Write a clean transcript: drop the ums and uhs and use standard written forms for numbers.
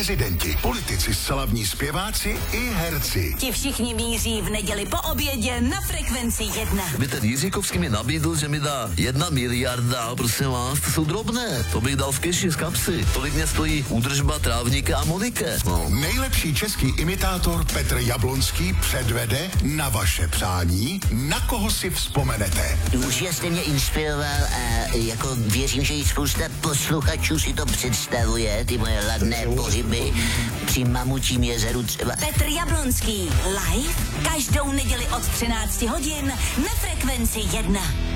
prezidenti, politici, slavní zpěváci i herci. Ti všichni míří v neděli po obědě na Frekvenci 1. By ten Jiříkovský mi nabídl, že mi dá 1 miliarda, prosím vás, to jsou drobné. To bych dal v keši z kapsy. Tolik mě stojí údržba trávníka a Monike. No. Nejlepší český imitátor Petr Jablonský předvede na vaše přání, na koho si vzpomenete. Už jste mě inspiroval a jako věřím, že i spousta posluchačů si to představuje, ty moje ladné pohyby při Mamutím jezeru třeba. Petr Jablonský live každou neděli od 13 hodin na Frekvenci 1.